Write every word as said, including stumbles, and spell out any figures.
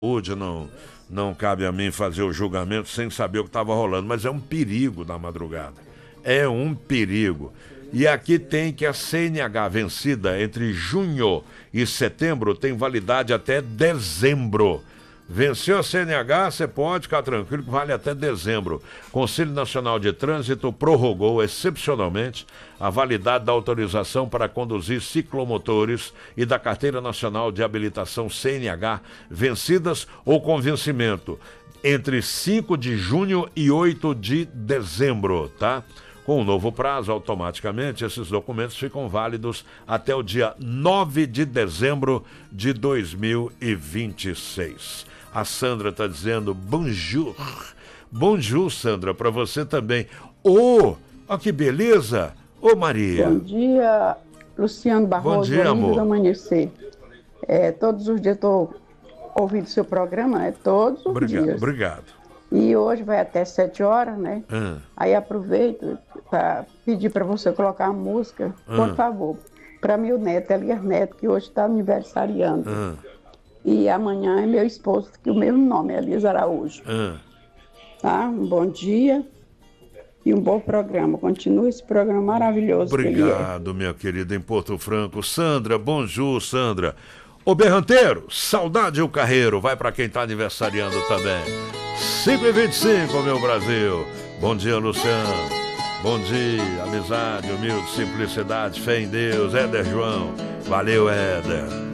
saúde, não, não cabe a mim fazer o julgamento sem saber o que estava rolando, mas é um perigo na madrugada. É um perigo. E aqui tem que a C N H vencida entre junho e setembro tem validade até dezembro. Venceu a C N H, você pode ficar tranquilo que vale até dezembro. Conselho Nacional de Trânsito prorrogou excepcionalmente a validade da autorização para conduzir ciclomotores e da Carteira Nacional de Habilitação C N H vencidas ou com vencimento entre cinco de junho e oito de dezembro, tá? Com o novo prazo, automaticamente, esses documentos ficam válidos até o dia nove de dezembro de dois mil e vinte e seis. A Sandra está dizendo bonjour. Bonjour, Sandra, para você também. Ô, oh, que beleza! Ô, oh, Maria. Bom dia, Luciano Barroso. Bom dia, amor. Do Amanhecer. É, todos os dias estou ouvindo seu programa, é todos os obrigado, dias. Obrigado. E hoje vai até sete horas, né? Ah. Aí aproveito para pedir para você colocar uma música, ah. por favor, para meu neto, Elias Neto, que hoje está aniversariando. Ah. E amanhã é meu esposo, que o mesmo nome é Elias Araújo. Ah. Tá? Um bom dia e um bom programa. Continua esse programa maravilhoso. Obrigado, que é. minha querida, em Porto Franco. Sandra, bonjour, Sandra. Ô Berranteiro, saudade o carreiro, vai para quem tá aniversariando também. cinco e vinte e cinco, meu Brasil. Bom dia, Luciano. Bom dia, amizade, humilde, simplicidade, fé em Deus. Éder João. Valeu, Éder.